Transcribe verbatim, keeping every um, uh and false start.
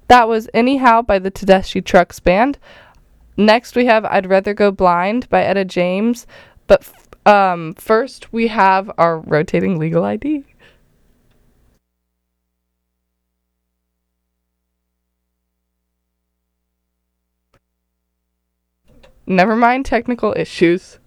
That was Anyhow by the Tedeschi Trucks Band. Next, we have I'd Rather Go Blind by Etta James. But f- um, first, we have our rotating legal I D. Never mind technical issues.